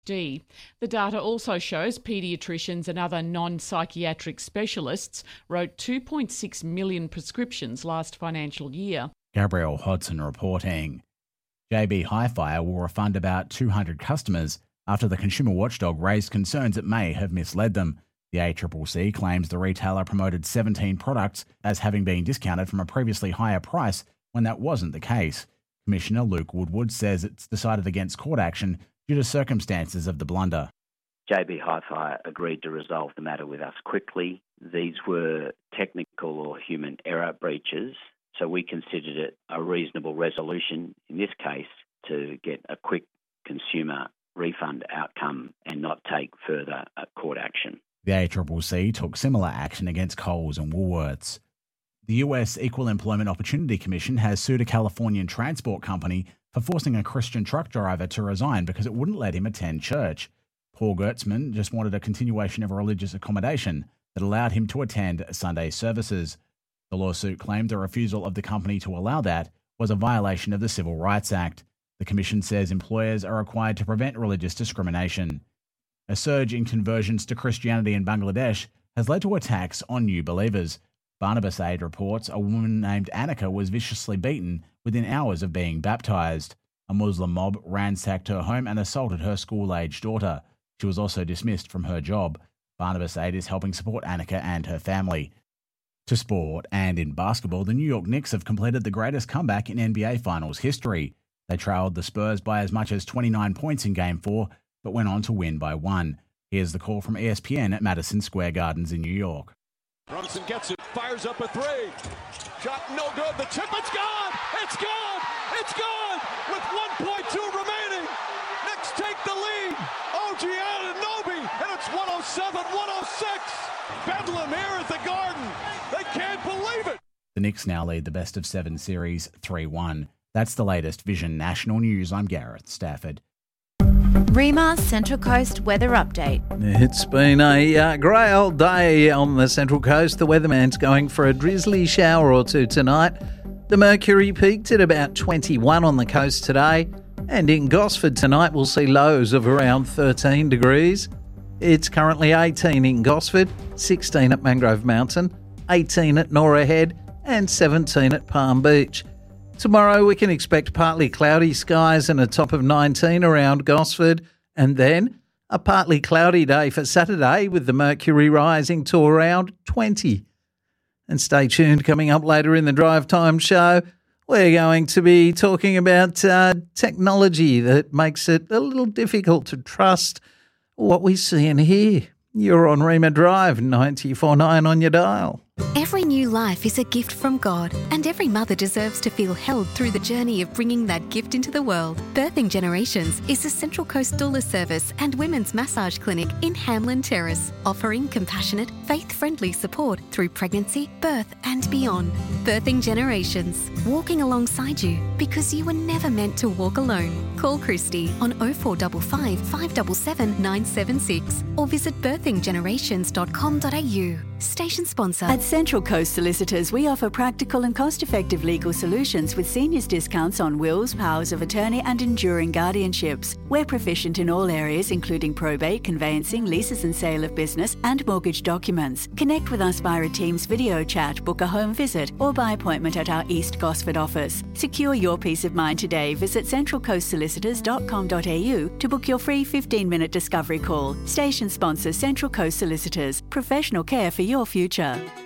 The data also shows paediatricians and other non-psychiatric specialists wrote 2.6 million prescriptions last financial year. Gabrielle Hodson reporting. JB Hi-Fi will refund about 200 customers after the consumer watchdog raised concerns it may have misled them. The ACCC claims the retailer promoted 17 products as having been discounted from a previously higher price when that wasn't the case. Commissioner Luke Woodward says it's decided against court action due to circumstances of the blunder. JB Hi-Fi agreed to resolve the matter with us quickly. These were technical or human error breaches, so we considered it a reasonable resolution, in this case, to get a quick consumer refund outcome and not take further court action. The ACCC took similar action against Coles and Woolworths. The US Equal Employment Opportunity Commission has sued a Californian transport company for forcing a Christian truck driver to resign because it wouldn't let him attend church. Paul Gertzman just wanted a continuation of religious accommodation that allowed him to attend Sunday services. The lawsuit claimed the refusal of the company to allow that was a violation of the Civil Rights Act. The Commission says employers are required to prevent religious discrimination. A surge in conversions to Christianity in Bangladesh has led to attacks on new believers. Barnabas Aid reports a woman named Annika was viciously beaten within hours of being baptised. A Muslim mob ransacked her home and assaulted her school-aged daughter. She was also dismissed from her job. Barnabas Aid is helping support Annika and her family. To sport, and in basketball, the New York Knicks have completed the greatest comeback in NBA Finals history. They trailed the Spurs by as much as 29 points in Game 4, but went on to win by 1. Here's the call from ESPN at Madison Square Gardens in New York. Brunson gets it, fires up a three. Shot no good, the tip, it's gone! It's gone! It's gone! With 1.2 remaining, Knicks take the lead. OG Anunoby, and it's 107-106. Bedlam here at the Garden. They can't believe it. The Knicks now lead the best-of-7 series 3-1. That's the latest Vision National News. I'm Gareth Stafford. REMA Central Coast weather update. It's been a grey old day on the Central Coast. The weatherman's going for a drizzly shower or two tonight. The mercury peaked at about 21 on the coast today, and in Gosford tonight we'll see lows of around 13 degrees. It's currently 18 in Gosford, 16 at Mangrove Mountain, 18 at Norah Head, and 17 at Palm Beach. Tomorrow we can expect partly cloudy skies and a top of 19 around Gosford, and then a partly cloudy day for Saturday with the mercury rising to around 20. And stay tuned, coming up later in the Drive Time show, we're going to be talking about technology that makes it a little difficult to trust what we see and hear. You're on Rima Drive, 94.9 on your dial. Every new life is a gift from God, and every mother deserves to feel held through the journey of bringing that gift into the world. Birthing Generations is a Central Coast doula service and women's massage clinic in Hamlin Terrace, offering compassionate, faith-friendly support through pregnancy, birth and beyond. Birthing Generations, walking alongside you because you were never meant to walk alone. Call Christy on 0455 577 976 or visit birthinggenerations.com.au. Station sponsor. At Central Coast Solicitors, we offer practical and cost-effective legal solutions with seniors discounts on wills, powers of attorney and enduring guardianships. We're proficient in all areas including probate, conveyancing, leases and sale of business and mortgage documents. Connect with us via a Teams video chat, book a home visit or by appointment at our East Gosford office. Secure your peace of mind today. Visit centralcoastsolicitors.com.au to book your free 15-minute discovery call. Station sponsor Central Coast Solicitors. Professional care for your future.